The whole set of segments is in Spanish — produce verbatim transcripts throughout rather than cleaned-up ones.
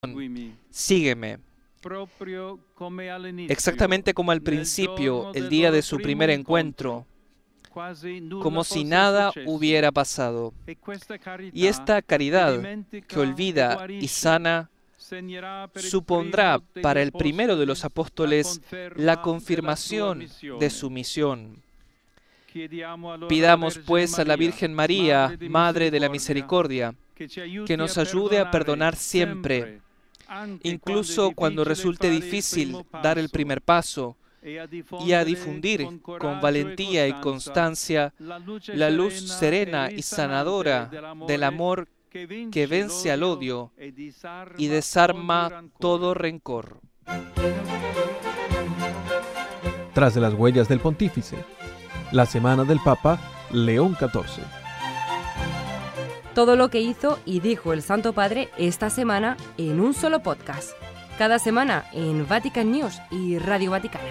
sígueme. Exactamente como al principio, el día de su primer encuentro, como si nada hubiera pasado. Y esta caridad que olvida y sana supondrá para el primero de los apóstoles la confirmación de su misión. Pidamos pues a la Virgen María, Madre de la Misericordia, que nos ayude a perdonar siempre, incluso cuando resulte difícil dar el primer paso, y a difundir con valentía y constancia la luz serena y sanadora del amor que vence al odio y desarma todo rencor. Tras de las huellas del Pontífice, la semana del Papa León catorce. Todo lo que hizo y dijo el Santo Padre esta semana en un solo podcast. Cada semana en Vatican News y Radio Vaticana.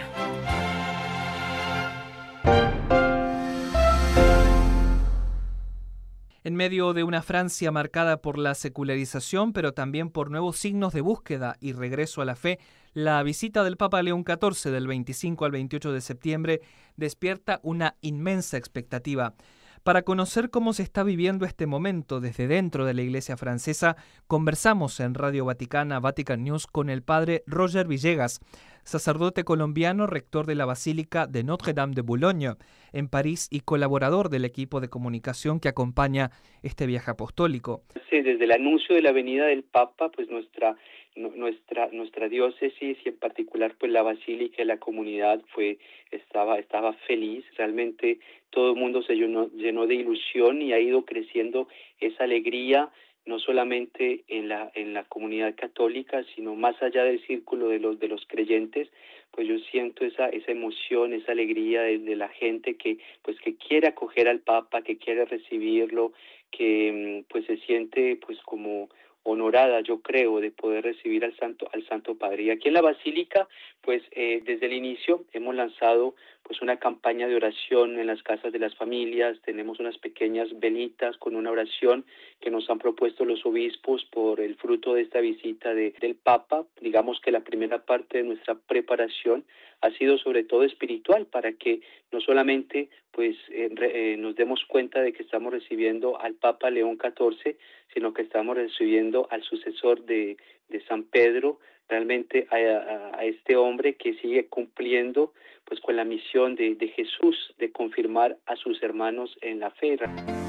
En medio de una Francia marcada por la secularización, pero también por nuevos signos de búsqueda y regreso a la fe, la visita del Papa León catorce del veinticinco al veintiocho de septiembre despierta una inmensa expectativa. Para conocer cómo se está viviendo este momento desde dentro de la Iglesia francesa, conversamos en Radio Vaticana, Vatican News, con el padre Roger Villegas, sacerdote colombiano, rector de la Basílica de Notre-Dame de Boulogne, en París, y colaborador del equipo de comunicación que acompaña este viaje apostólico. Sí, desde el anuncio de la venida del Papa, pues nuestra nuestra nuestra diócesis y en particular pues la Basílica y la comunidad fue estaba estaba feliz. Realmente todo el mundo se llenó, llenó de ilusión y ha ido creciendo esa alegría, no solamente en la en la comunidad católica, sino más allá del círculo de los de los creyentes. Pues yo siento esa esa emoción, esa alegría de, de la gente que pues que quiere acoger al Papa, que quiere recibirlo, que pues se siente pues como honorada, yo creo, de poder recibir al Santo al Santo Padre. Y aquí en la Basílica, pues eh, desde el inicio hemos lanzado pues una campaña de oración en las casas de las familias. Tenemos unas pequeñas velitas con una oración que nos han propuesto los obispos por el fruto de esta visita de, del Papa. Digamos que la primera parte de nuestra preparación ha sido sobre todo espiritual, para que no solamente pues eh, re, eh, nos demos cuenta de que estamos recibiendo al Papa León catorce, sino que estamos recibiendo al sucesor de, de San Pedro, realmente a, a, a este hombre que sigue cumpliendo pues con la misión de, de Jesús, de confirmar a sus hermanos en la fe.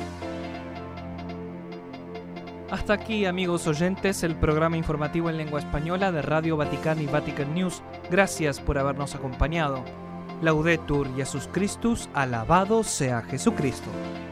Hasta aquí, amigos oyentes, el programa informativo en lengua española de Radio Vaticana y Vatican News. Gracias por habernos acompañado. Laudetur Jesus Christus, alabado sea Jesucristo.